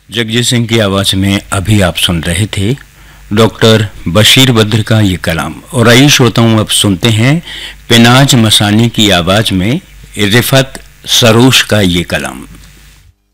जगजीत सिंह की आवाज़ में अभी आप सुन रहे थे डॉक्टर बशीर बद्र का ये कलाम। और आइए श्रोताओं, अब सुनते हैं पिनाज मसानी की आवाज़ में रिफत सरोश का ये कलाम।